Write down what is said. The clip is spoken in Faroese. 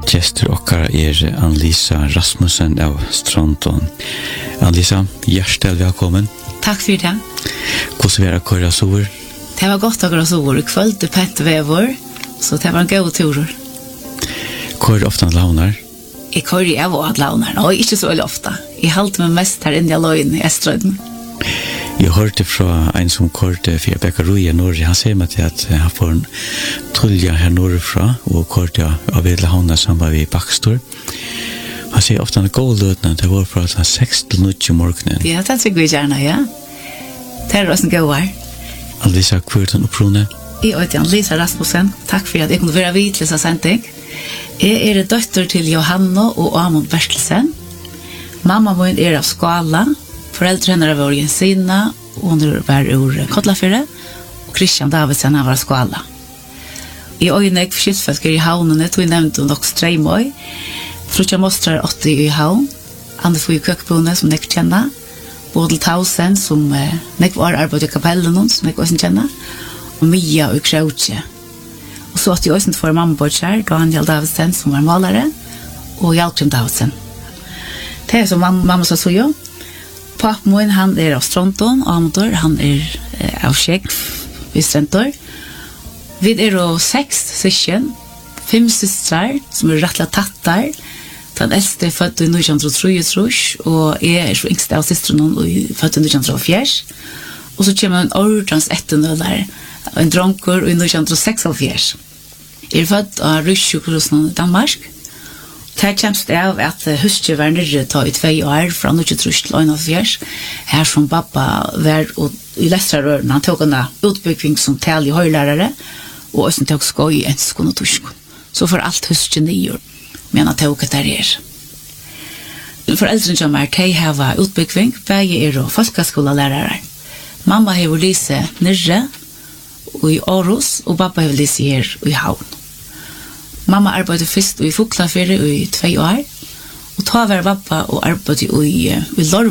Gestur okkar Annelisa Rasmussen av Stronton. Annelisa, hjertelig velkommen. Takk for det. Hvordan var det å køre sår? Det var godt å køre sår. Kveld til pett vever, så det var en god tur. Hvor ofte launar? Jeg kører av og launar, og ikke så veldig ofte. Jeg halte meg mest her inne i løgn i Estrøyden. Jeg hørte fra en som kørte for Bekkarui i Norge. Han sier meg til at han får en tullja her nordfra, og kørte av Vedlehavna sammen med Bakstor. Han sier ofte han god løtene, det var fra 6 til 9 morgenen. Ja, det tror vi gjerne, ja. Det også en god her. Annelisa, hvor er den opprone? Jeg heter Annelisa Rasmussen. Takk for at jeg kunne være vidtlig som sending. Jeg døtter til Johanna og Amund Bertelsen. Mamma min av Skala. Foreldre henne var Jensina, og hun var ur Kotlafyrre, og Christian Davidsen var Skala. I øyne jeg skyldsfølger i havnene, tog jeg nevnte nok Streimøy, Frutja Mostrar 80 i havn, Anders Fui Køkbone, som jeg kjenner, Bodil Tausen, som jeg var arbeid i kapellen, som jeg også kjenner, og Mia og Krautje. Og så at jeg også for mamma Bortskjær, Daniel Davidsen, som var malere, og Hjaltrim Davidsen. Det som mamma sa så jo. Pappa min, han av Stronton, Amador, han av Skjegg, i Strentor. Vi jo 6 søsken, 5 søstrar, som rettelig tattar. Den eldste født i 1903, og jeg så yngste av søstrene født i 1904. Og så kommer en ordens ettermøller, en dronker i 1946. Jeg født av Ryssjukrosen i Danmark. Det kommer det av at huset var nere i 2 år fra 1903 til 1941. Her som pappa var i Lestrarøren. Han tok en utbygging som tal i høylærere, og også tok skoj i enskon og torskon. Så for alt huset nye, men han tok det der. Foreldrene som de har utbygging, begge og folkeskolelærere. Mamma har lyse nere i Aarhus, og pappa har lyse her i havn. Mamma arbeidde først i Fuglafyrre i 2 år, og ta var pappa og arbeidde i Lorv